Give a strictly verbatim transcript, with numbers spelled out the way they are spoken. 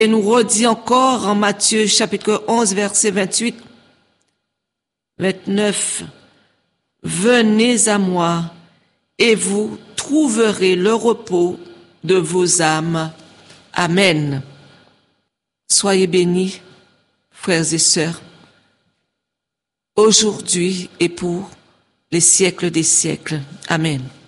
Et nous redit encore en Matthieu chapitre onze, verset vingt-huit, vingt-neuf, « Venez à moi et vous trouverez le repos de vos âmes. Amen. » Soyez bénis, frères et sœurs, aujourd'hui et pour les siècles des siècles. Amen.